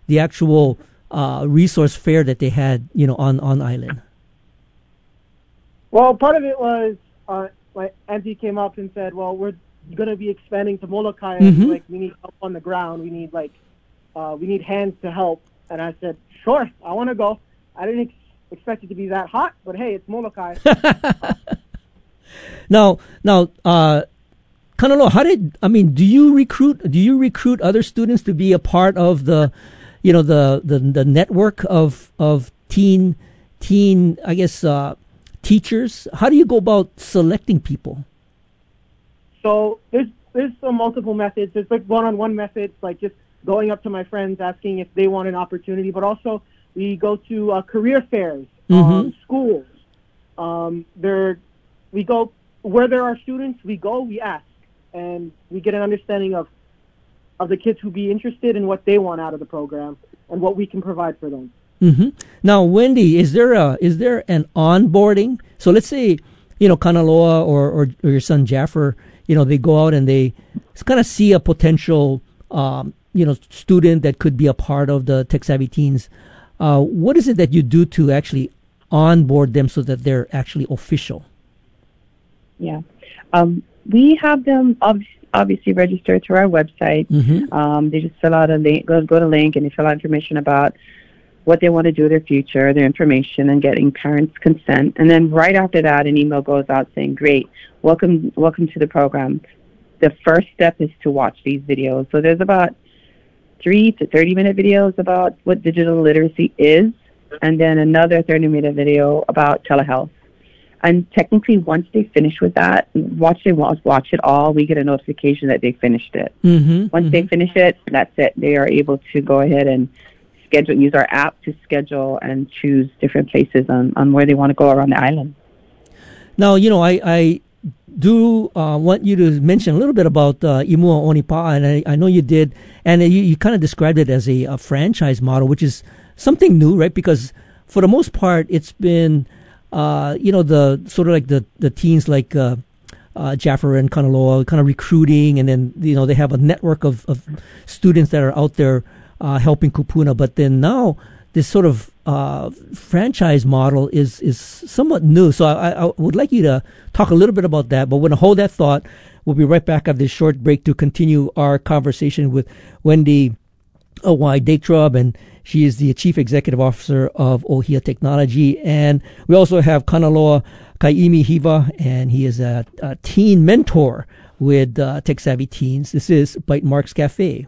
the actual resource fair that they had, on island? Well, part of it was my auntie came up and said, "Well, we're going to be expanding to Molokai, and we need help on the ground. We need we need hands to help." And I said, "Sure, I want to go." I didn't expect it to be that hot, but hey, it's Molokai. Now, Kanaloa, do you recruit other students to be a part of the network of teen, I guess, teachers? How do you go about selecting people? So there's some multiple methods. There's one-on-one methods, like just going up to my friends asking if they want an opportunity, but also we go to career fairs, schools. We go where there are students. We ask, and we get an understanding of the kids who be interested in what they want out of the program and what we can provide for them. Now, Wendy, is there an onboarding? So let's say, Kanaloa or your son Jaffer, they go out and they kind of see a potential, student that could be a part of the Tech Savvy Teens. What is it that you do to actually onboard them so that they're actually official? Yeah. We have them obviously register through our website. They just fill out a link, go to link, and they fill out information about what they want to do with their future, their information, and getting parents' consent. And then right after that, an email goes out saying, "Great, welcome to the program. The first step is to watch these videos." So there's about 3 to 30-minute videos about what digital literacy is, and then another 30-minute video about telehealth. And technically, once they finish with that, watch it all, we get a notification that they finished it. Once they finish it, that's it. They are able to go ahead and use our app to schedule and choose different places on where they want to go around the island. Now, I do want you to mention a little bit about Imua Onipa'a, and I know you did, and you kind of described it as a franchise model, which is something new, right? Because for the most part, it's been the sort of like the teens like Jaffer and Kanaloa kind of recruiting, and then they have a network of students that are out there helping Kupuna. But then now this sort of franchise model is somewhat new. So I would like you to talk a little bit about that. But we're going to hold that thought. We'll be right back after this short break to continue our conversation with Wendy Y. Datrub, and she is the Chief Executive Officer of Ohia Technology. And we also have Kanaloa Kaimi Hiva, and he is a teen mentor with Tech Savvy Teens. This is Bytemarks Cafe.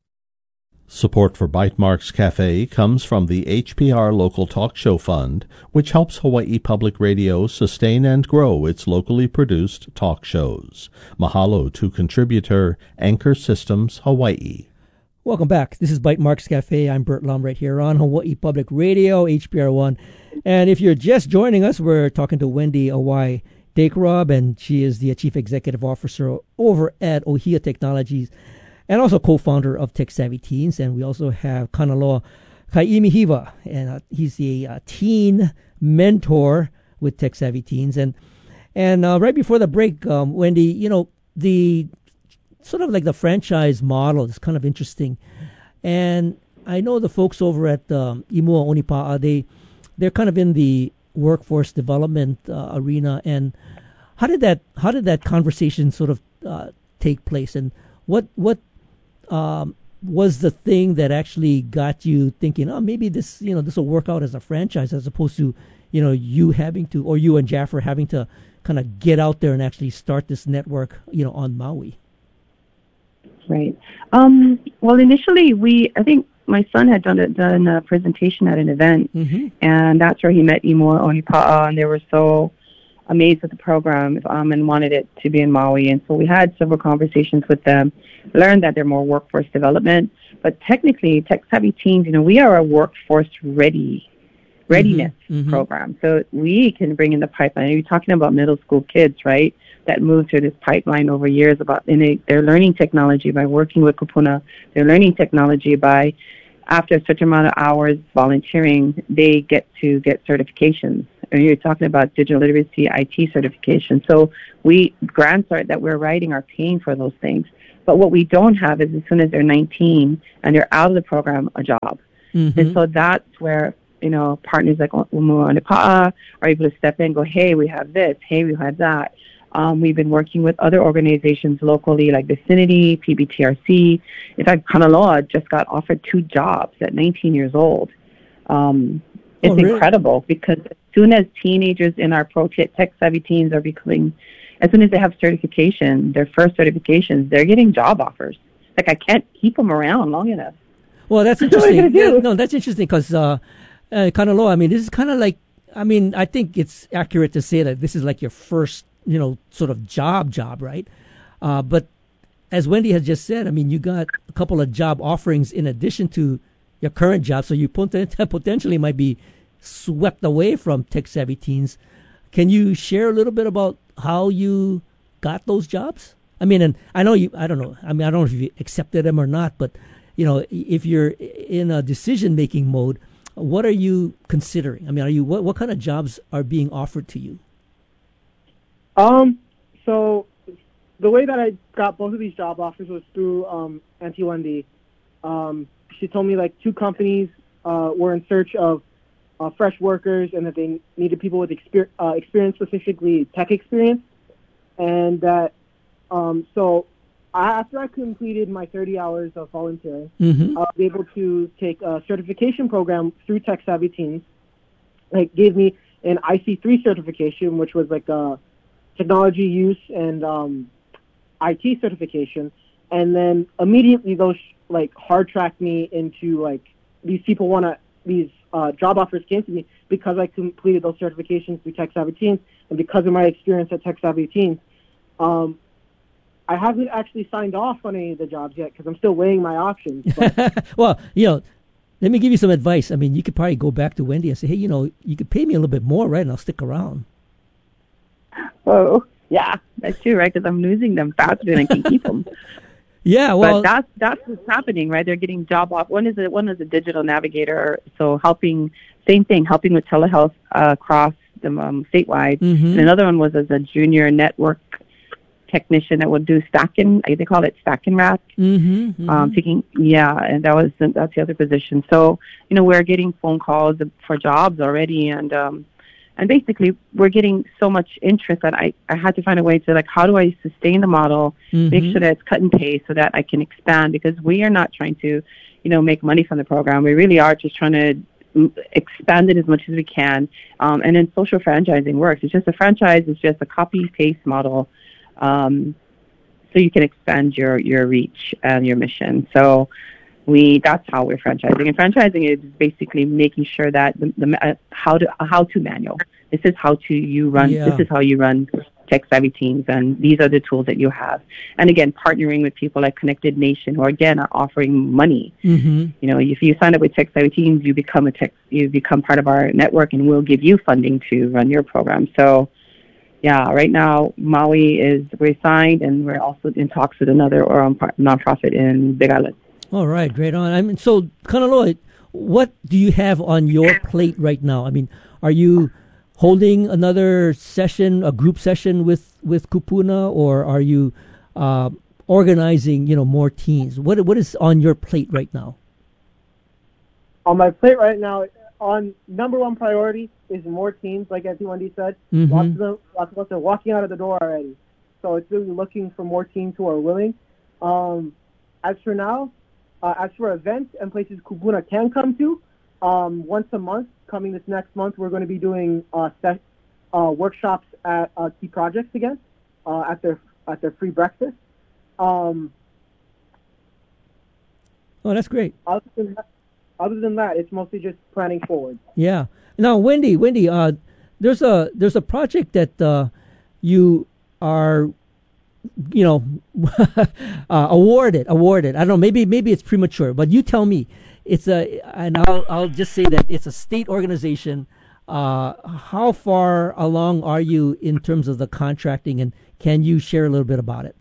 Support for Bytemarks Cafe comes from the HPR Local Talk Show Fund, which helps Hawaii Public Radio sustain and grow its locally produced talk shows. Mahalo to contributor Anchor Systems Hawaii. Welcome back. This is Bytemarks Cafe. I'm Bert Lum right here on Hawaii Public Radio, HPR1. And if you're just joining us, we're talking to Wendy Y. Dakrub, and she is the Chief Executive Officer over at Ohia Technologies and also co-founder of Tech Savvy Teens. And we also have Kanaloa Kaimi Hiva, and he's a teen mentor with Tech Savvy Teens. And right before the break, Wendy, the sort of like the franchise model is kind of interesting. And I know the folks over at Imua Onipa'a, they're kind of in the workforce development arena. And how did that conversation sort of take place? And what was the thing that actually got you thinking, maybe this will work out as a franchise, as opposed to, you having to, or you and Jaffer having to kind of get out there and actually start this network, on Maui? Right. Well, initially, I think my son had done a presentation at an event, and that's where he met Imua Onipa'a, and they were so amazed with the program and wanted it to be in Maui. And so we had several conversations with them, learned that they're more workforce development. But technically, Tech Savvy Teens, we are a workforce readiness program. So we can bring in the pipeline. You're talking about middle school kids, right, that move through this pipeline over years they're learning technology by working with Kupuna. They're learning technology by, after a certain amount of hours volunteering, they get to get certifications. And you're talking about digital literacy, IT certification. So grants that we're writing are paying for those things. But what we don't have is as soon as they're 19 and they're out of the program, a job. And so that's where, partners like Umua Onipa'a are able to step in and go, hey, we have this, hey, we have that. We've been working with other organizations locally like Vicinity, PBTRC. In fact, Kanaloa just got offered 2 jobs at 19 years old. It's incredible because as soon as teenagers in our tech-savvy teens are becoming, as soon as they have certification, their first certifications, they're getting job offers. Like, I can't keep them around long enough. Well, that's interesting. No, that's interesting because Kanaloa, I mean, this is kind of like, I think it's accurate to say that this is like your first, sort of job, right? But as Wendy has just said, you got a couple of job offerings in addition to your current job, so you potentially might be swept away from tech-savvy teens. Can you share a little bit about how you got those jobs? And I know I don't know if you accepted them or not, but, if you're in a decision-making mode, what are you considering? What kind of jobs are being offered to you? So the way that I got both of these job offers was through Auntie Wendy. She told me like 2 companies were in search of fresh workers and that they needed people with experience, specifically tech experience. And that after I completed my 30 hours of volunteering, I was able to take a certification program through Tech Savvy Teens. It gave me an IC3 certification, which was like a technology use and IT certification. And then immediately those hard tracked me into these job offers came to me because I completed those certifications through Tech Savvy Teens and because of my experience at Tech Savvy Teens. I haven't actually signed off on any of the jobs yet because I'm still weighing my options. Well, let me give you some advice. You could probably go back to Wendy and say, hey, you could pay me a little bit more, right? And I'll stick around. Oh, yeah, that's true, right? Because I'm losing them faster than I can keep them. Yeah, well, but that's what's happening, right? They're getting job off. One is a digital navigator, so helping with telehealth across the statewide. And another one was as a junior network technician that would do stacking. They call it stacking rack. And that's the other position. So we're getting phone calls for jobs already, and basically we're getting so much interest that I had to find a way to how do I sustain the model, make sure that it's cut and paste so that I can expand, because we are not trying to make money from the program. We really are just trying to expand it as much as we can. And then social franchising works. It's just a franchise is just a copy paste model. So you can expand your reach and your mission. So that's how we're franchising. And franchising is basically making sure that the how to manual. This is how you run. Yeah. This is how you run Tech Savvy Teens, and these are the tools that you have. And again, partnering with people like Connected Nation, who again are offering money. If you sign up with Tech Savvy Teens, you become part of our network, and we'll give you funding to run your program. So. Yeah, right now, we're signed, and we're also in talks with another nonprofit in Big Island. All right, great on. So, Kanaloa, what do you have on your plate right now? Are you holding another session, a group session with Kupuna, or are you organizing, more teens? What is on your plate right now? On my plate right now, on number one priority is more teams, like Auntie Wendy said. Lots of us are walking out of the door already. So it's really looking for more teams who are willing. As for now, as for events and places Kupuna can come to, once a month, coming this next month, we're going to be doing workshops at Key Projects again, at their free breakfast. Oh, that's great. Other than that, it's mostly just planning forward. Yeah. Now, Wendy, there's a project that you are, awarded. I don't know. Maybe it's premature, but you tell me. And I'll just say that it's a state organization. How far along are you in terms of the contracting, and can you share a little bit about it?